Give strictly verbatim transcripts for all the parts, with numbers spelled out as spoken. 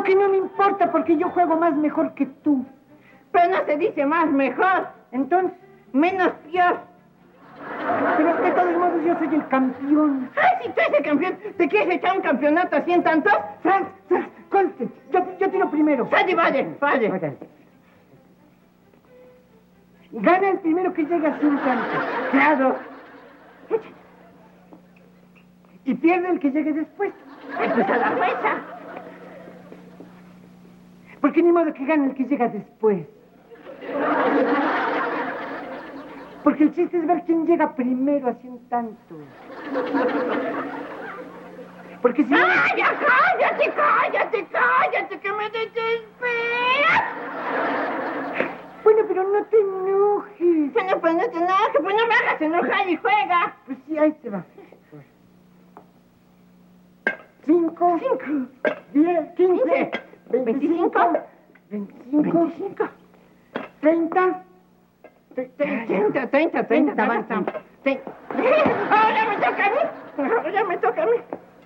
que no me importa porque yo juego más mejor que tú. Pero no se dice más mejor. Entonces, menos peor. Pero de todos modos yo soy el campeón. ¡Ay, si tú eres el campeón! ¿Te quieres echar un campeonato así en tantos? ¡Sal, sal! ¡Conste! Yo, yo tiro primero. ¡Sal y vale! ¡Vale! Vale. Gana el primero que llega a un tanto. ¡Claro! Y pierde el que llegue después. ¡Ay, pues a la fuerza! Porque ni modo que gane el que llega después. Porque el chiste es ver quién llega primero así un tanto. Porque si no... ¡Ah, ya cállate, cállate, cállate, que me desesperas! Bueno, pero no te enojes. Bueno, pues no te enojes, pues no me hagas enojar y juega. Pues sí, ahí te va. Cinco. Cinco. Diez, quince. Veinticinco. Veinticinco. Veinticinco. Treinta. Treinta, treinta, treinta. Ahora me toca a mí. Ahora me toca a mí.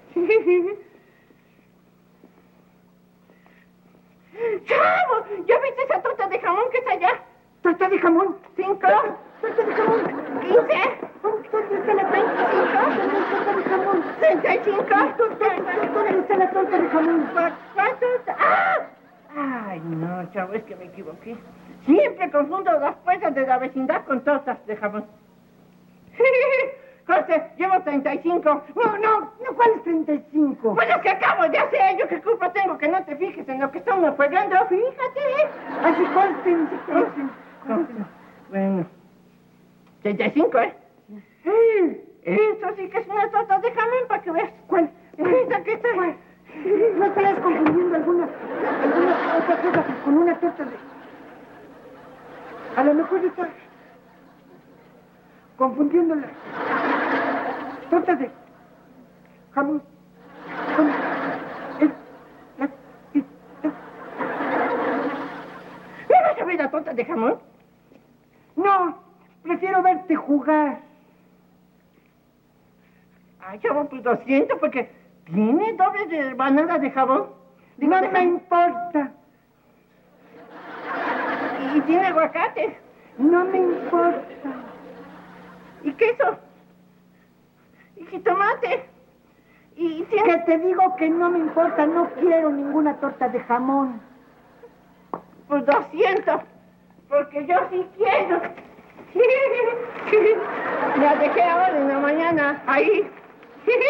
¡Chavo! ¿Ya viste esa torta de jamón que está allá? ¿Torta de jamón? Cinco. ¿Torta de jamón? Quince. ¿Dónde está la veinticinco? ¿Dónde está la torta de jamón? Treinta y cinco. ¿Dónde está la torta de jamón? ¿Cuánto? ¡Ah! Ay, no, chavo, es que me equivoqué. Siempre confundo las puertas de la vecindad con tortas de jamón. José, llevo treinta y cinco. No, no, no, ¿cuál es treinta y cinco? Pues es que acabo de hacer yo. ¿Qué culpa tengo que no te fijes en lo que está uno jugando? Fíjate. Así consten, sí consten. Consten. Bueno. treinta y cinco, ¿eh? Sí. Eso sí que es una torta de jamón para que veas. ¿Cuál? Esa que está. ¿Cuál? No estarás confundiendo alguna, alguna otra cosa con una torta de... A lo mejor estás confundiendo la torta de jamón con el... La... ¿Me vas a ver la torta de jamón? No, prefiero verte jugar. Ay, chavo, pues lo siento porque tiene doble de rebanadas de jamón. Digo, No de me jamón. importa. Y tiene aguacate. No me importa. Y queso. Y jitomate. Y tiene... Que te digo que no me importa, no quiero ninguna torta de jamón. Pues lo siento, porque yo sí quiero. La dejé ahora en la mañana, ahí.